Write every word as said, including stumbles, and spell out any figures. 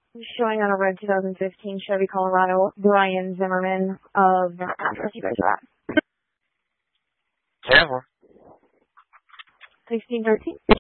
Showing on a red twenty fifteen Chevy Colorado, Brian Zimmerman of the address you guys are at. Ten four. sixteen thirteen.